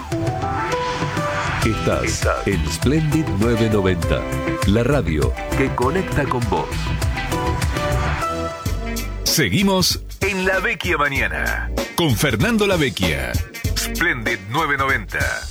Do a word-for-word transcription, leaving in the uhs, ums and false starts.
Estás, Estás en Splendid novecientos noventa, la radio que conecta con vos. Seguimos en La Vecchia Mañana con Fernando La Vecchia. Splendid novecientos noventa.